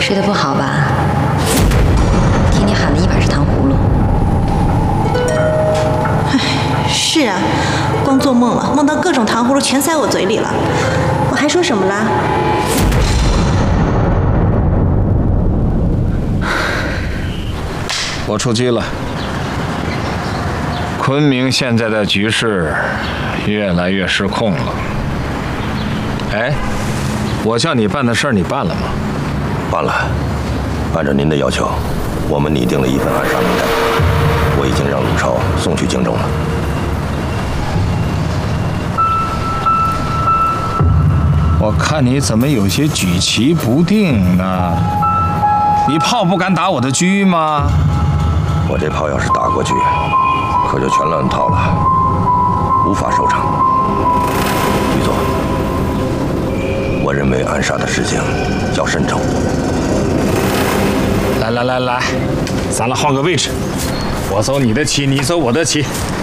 睡得不好吧？听你喊的一晚是糖葫芦。 唉，是啊，光做梦了，梦到各种糖葫芦全塞我嘴里了。我还说什么了？ 我出击了。昆明现在的局势越来越失控了。哎，我叫你办的事儿，你办了吗？ 办了，按照您的要求，我们拟定了一份暗杀名单，我已经让陆超送去京中了。 我看你怎么有些举棋不定呢？你炮不敢打我的车吗？ 我这炮要是打过去，可就全乱套了，无法收场。局座，我认为暗杀的事情要慎重。 来，咱俩换个位置，我走你的棋，你走我的棋。